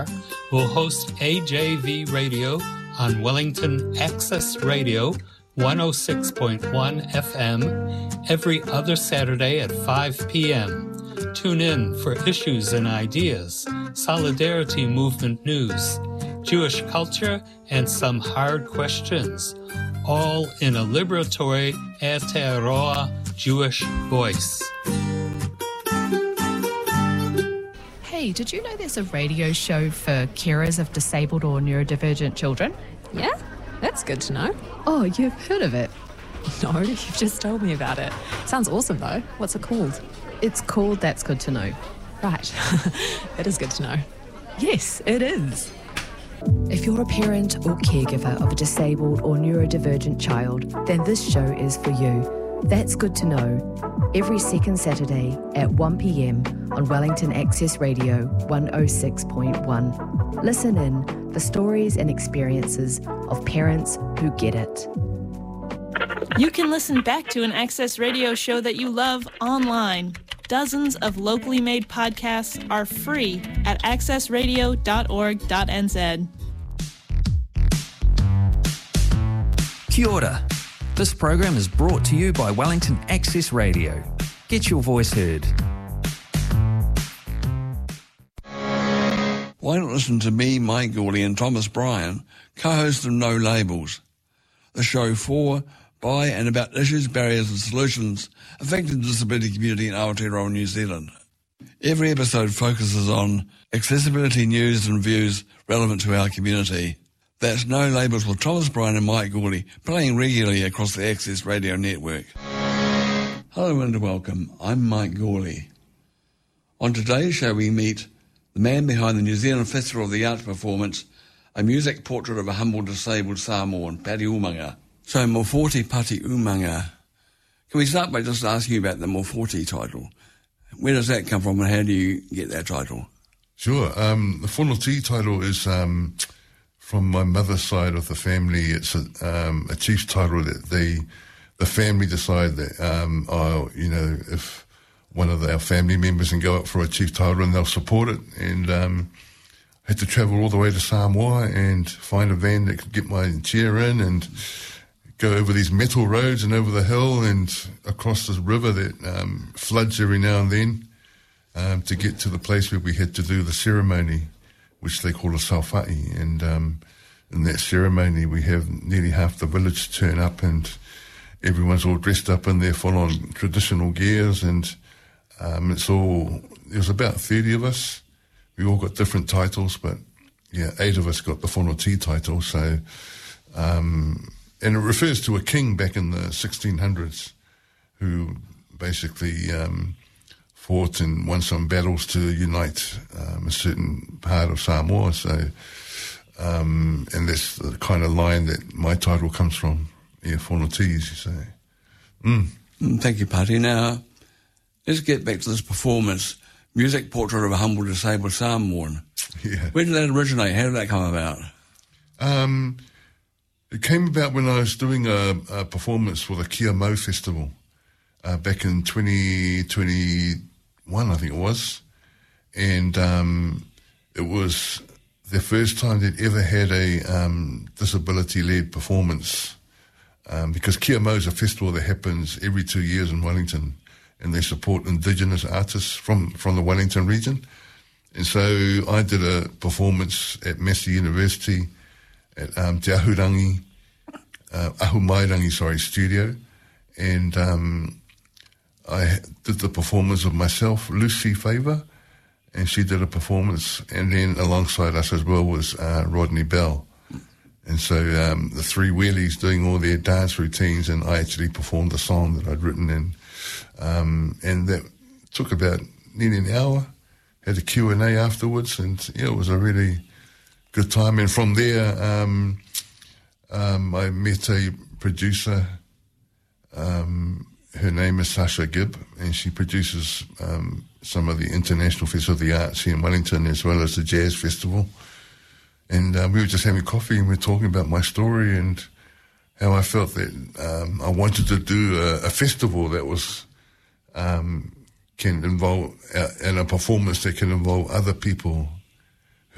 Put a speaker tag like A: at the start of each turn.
A: Carr will host AJV Radio on Wellington Access Radio 106.1 FM every other Saturday at 5 p.m. Tune in for issues and ideas, Solidarity Movement news, Jewish culture, and some hard questions, all in a liberatory Aotearoa Jewish voice.
B: Hey, did you know there's a radio show for carers of disabled or neurodivergent children?
C: Yeah? That's good to know.
B: Oh, you've heard of it?
C: No, you've just told me about it. Sounds awesome, though. What's it called?
B: It's called That's Good to Know.
C: Right. That is good to know.
B: Yes, it is.
D: If you're a parent or caregiver of a disabled or neurodivergent child, then this show is for you. That's Good to Know, every second Saturday at 1 p.m. on Wellington Access Radio 106.1. Listen in for stories and experiences of parents who get it.
E: You can listen back to an Access Radio show that you love online. Dozens of locally made podcasts are free at accessradio.org.nz.
F: Kia ora. This program is brought to you by Wellington Access Radio. Get your voice heard.
G: Why not listen to me, Mike Gawley and Thomas Bryan, co-hosts of No Labels, the show for, by and about issues, barriers and solutions affecting the disability community in Aotearoa, New Zealand. Every episode focuses on accessibility news and views relevant to our community. That's No Labels with Thomas Bryan and Mike Gawley, playing regularly across the Access Radio network. Hello and welcome. I'm Mike Gawley. On today's show we meet the man behind the New Zealand Festival of the Arts performance, a music portrait of a humble disabled Samoan, Pati Umanga. So, Mawhoti Pati Umanga. Can we start by just asking you about the Mawhoti title? Where does that come from and how do you get that title?
H: Sure. The Whanoti title is from my mother's side of the family. It's a chief's title that the family decide that, if one of our family members can go up for a chief title and they'll support it. And had to travel all the way to Samoa and find a van that could get my chair in and go over these metal roads and over the hill and across this river that floods every now and then to get to the place where we had to do the ceremony, which they call a saufa'i. And in that ceremony, we have nearly half the village turn up and everyone's all dressed up in their full-on traditional gears. And there's about 30 of us. We all got different titles, but 8 of us got the Whanoti title. So, and it refers to a king back in the 1600s who basically fought and won some battles to unite a certain part of Samoa. So, and that's the kind of line that my title comes from. Whanoti, as you say.
G: Thank you, Pati. Now, let's get back to this performance, Music Portrait of a Humble Disabled Samoan.
H: Yeah.
G: Where did that originate? How did that come about?
H: It came about when I was doing a performance for the Kia Mau Festival back in 2021, I think it was. And it was the first time they'd ever had a disability-led performance because Kia Mau is a festival that happens every 2 years in Wellington, and they support Indigenous artists from the Wellington region. And so I did a performance at Massey University at Te Ahumairangi studio. And I did the performance of myself, Lucy Favour, and she did a performance. And then alongside us as well was Rodney Bell. And so the three wheelies doing all their dance routines, and I actually performed the song that I'd written in. And that took about nearly an hour, had a Q&A afterwards, and it was a really good time. And from there, I met a producer, her name is Sasha Gibb, and she produces some of the International Festival of the Arts here in Wellington, as well as the Jazz Festival. And we were just having coffee, and we were talking about my story and how I felt that I wanted to do a festival that was can involve and a performance that can involve other people